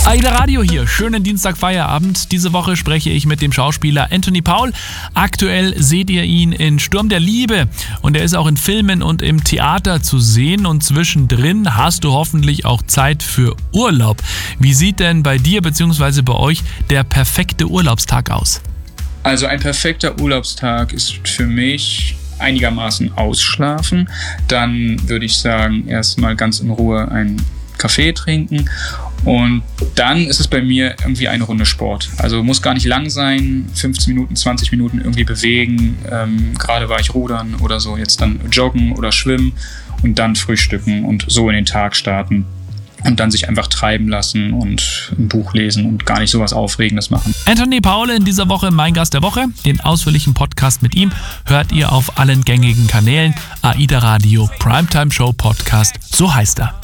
AIDA Radio hier, schönen Dienstag-Feierabend. Diese Woche spreche ich mit dem Schauspieler Anthony Paul. Aktuell seht ihr ihn in Sturm der Liebe und er ist auch in Filmen und im Theater zu sehen und zwischendrin hast du hoffentlich auch Zeit für Urlaub. Wie sieht denn bei dir bzw. bei euch der perfekte Urlaubstag aus? Also ein perfekter Urlaubstag ist für mich einigermaßen ausschlafen. Dann würde ich sagen, erstmal ganz in Ruhe einen Kaffee trinken und dann ist es bei mir irgendwie eine Runde Sport. Also muss gar nicht lang sein, 15 Minuten, 20 Minuten irgendwie bewegen. Gerade war ich rudern oder so, jetzt dann joggen oder schwimmen und dann frühstücken und so in den Tag starten. Und dann sich einfach treiben lassen und ein Buch lesen und gar nicht so was Aufregendes machen. Anthony Paul in dieser Woche mein Gast der Woche. Den ausführlichen Podcast mit ihm hört ihr auf allen gängigen Kanälen. AIDA Radio Primetime Show Podcast, so heißt er.